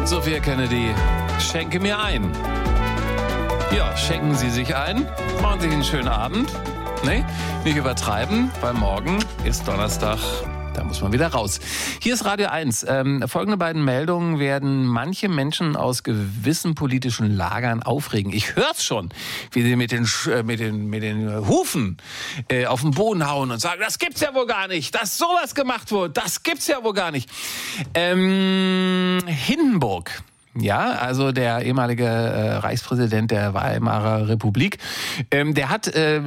Sophia Kennedy, schenke mir ein. Ja, schenken Sie sich ein, machen Sie einen schönen Abend. Nee, nicht übertreiben, weil morgen ist Donnerstag. Da muss man wieder raus. Hier ist Radio 1. Folgende beiden Meldungen werden manche Menschen aus gewissen politischen Lagern aufregen. Ich hör's schon, wie sie mit den Hufen auf den Boden hauen und sagen, das gibt's ja wohl gar nicht, dass sowas gemacht wurde, das gibt's ja wohl gar nicht. Hindenburg. Ja, also der ehemalige Reichspräsident der Weimarer Republik, der hat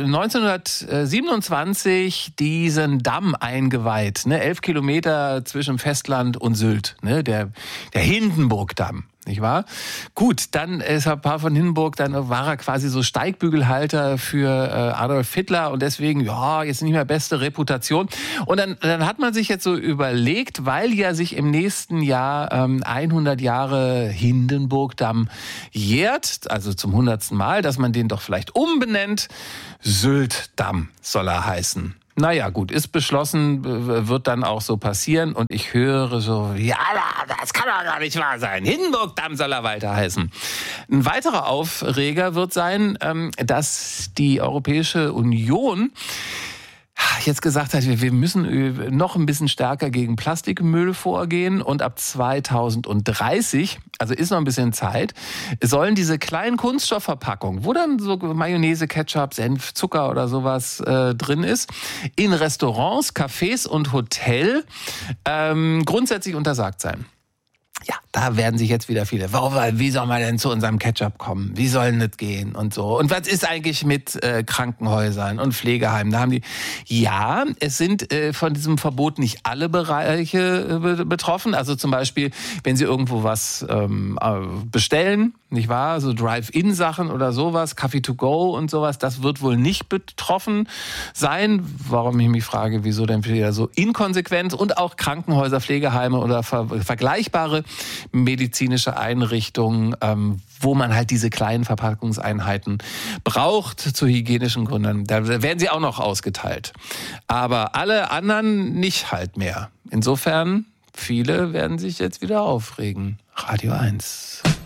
1927 diesen Damm eingeweiht, ne, 11 Kilometer zwischen Festland und Sylt, ne, der Hindenburgdamm. Nicht wahr? Gut, dann ist ein paar von Hindenburg, dann war er quasi so Steigbügelhalter für Adolf Hitler und deswegen, ja, jetzt nicht mehr beste Reputation. Und dann hat man sich jetzt so überlegt, weil ja sich im nächsten Jahr 100 Jahre Hindenburgdamm jährt, also zum 100. Mal, dass man den doch vielleicht umbenennt. Syltdamm soll er heißen. Naja, gut, ist beschlossen, wird dann auch so passieren. Und ich höre so, ja, das kann doch gar nicht wahr sein. Hindenburgdamm soll er weiter heißen. Ein weiterer Aufreger wird sein, dass die Europäische Union jetzt gesagt hat, wir müssen noch ein bisschen stärker gegen Plastikmüll vorgehen und ab 2030, also ist noch ein bisschen Zeit, sollen diese kleinen Kunststoffverpackungen, wo dann so Mayonnaise, Ketchup, Senf, Zucker oder sowas drin ist, in Restaurants, Cafés und Hotel grundsätzlich untersagt sein. Ja, da werden sich jetzt wieder viele, wie soll man denn zu unserem Ketchup kommen? Wie soll denn das gehen? Und so. Und was ist eigentlich mit Krankenhäusern und Pflegeheimen? Da haben die, ja, es sind von diesem Verbot nicht alle Bereiche betroffen. Also zum Beispiel, wenn Sie irgendwo was bestellen, nicht wahr? So Drive-In-Sachen oder sowas, Coffee to go und sowas, das wird wohl nicht betroffen sein. Warum ich mich frage, wieso denn wieder so inkonsequent? Und auch Krankenhäuser, Pflegeheime oder vergleichbare medizinische Einrichtungen, wo man halt diese kleinen Verpackungseinheiten braucht zu hygienischen Gründen. Da werden sie auch noch ausgeteilt. Aber alle anderen nicht halt mehr. Insofern, viele werden sich jetzt wieder aufregen. Radio 1.